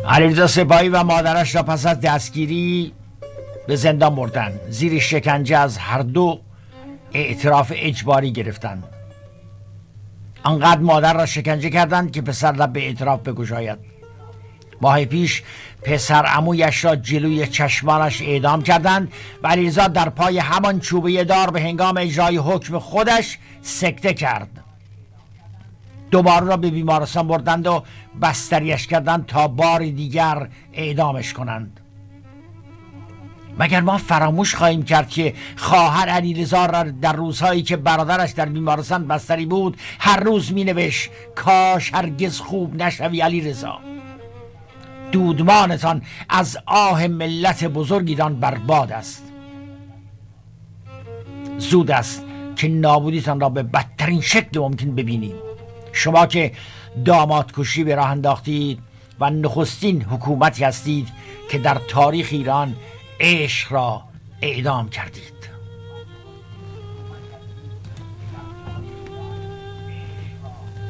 علیرضا سپاهی و مادرش را پس از دستگیری به زندان بردند. زیر شکنجه از هر دو اعتراف اجباری گرفتند. آنقدر مادر را شکنجه کردند که پسر لب به اعتراف بگشاید. ماه پیش پسر عمویش را جلوی چشمانش اعدام کردند و علیرضا در پای همان چوبه دار به هنگام اجرای حکم خودش سکته کرد. دوباره را به بیمارستان بردند و بستریش کردند تا بار دیگر اعدامش کنند. مگر ما فراموش خواهیم کرد که خواهر علیرضا را در روزهایی که برادرش در بیمارستان بستری بود هر روز می نوشت کاش هرگز خوب نشوی علیرضا، دودمانتان از آه ملت بزرگیدان برباد است. زود است که نابودیتان را به بدترین شکل ممکن ببینیم. شما که دامادکشی به راه انداختید و نخستین حکومتی هستید که در تاریخ ایران عشق را اعدام کردید.